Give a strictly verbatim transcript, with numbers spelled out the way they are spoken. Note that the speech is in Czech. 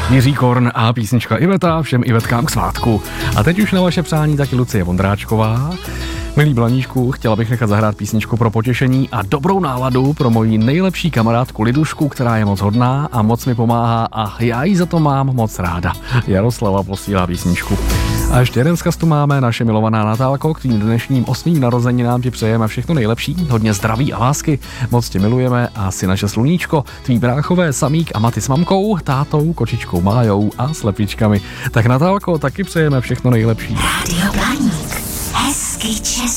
Jiří Korn a písnička Iveta všem Ivetkám k svátku. A teď už na vaše přání taky Lucie Vondráčková. Milý Blaníšku, chtěla bych nechat zahrát písničku pro potěšení a dobrou náladu pro moji nejlepší kamarádku Lidušku, která je moc hodná a moc mi pomáhá a já jí za to mám moc ráda. Jaroslava posílá písničku. A ještě jeden vzkaz tu máme, naše milovaná Natálko, k tvým dnešním osmým narozeninám ti přejeme všechno nejlepší, hodně zdraví a lásky, moc tě milujeme a si naše sluníčko, tví bráchové Samík a Maty s mamkou, tátou, kočičkou Májou a slepičkami. Tak Natálko, taky přejeme všechno nejlepší. Rádio Blaník, hezký čas.